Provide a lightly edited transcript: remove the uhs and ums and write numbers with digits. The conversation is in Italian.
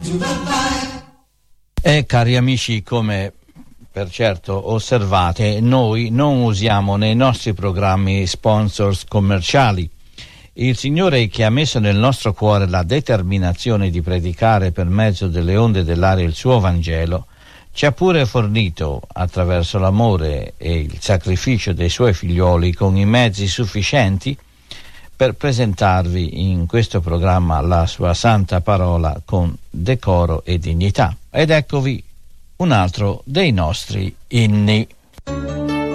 E cari amici, come per certo osservate, noi non usiamo nei nostri programmi sponsors commerciali. Il Signore, che ha messo nel nostro cuore la determinazione di predicare per mezzo delle onde dell'aria il suo Vangelo, ci ha pure fornito, attraverso l'amore e il sacrificio dei suoi figlioli, con i mezzi sufficienti per presentarvi in questo programma la sua santa parola con decoro e dignità. Ed eccovi un altro dei nostri inni.